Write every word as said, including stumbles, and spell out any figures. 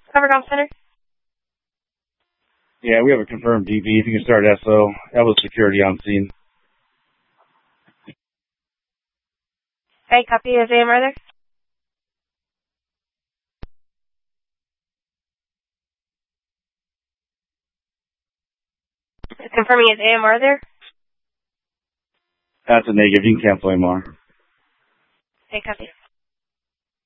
Covercom Center? Yeah, we have a confirmed D B. If you can start S O. That was security on scene. Okay, copy. Is A M R there? Confirming is A M R there? That's a negative. You can cancel A M R. Okay, copy.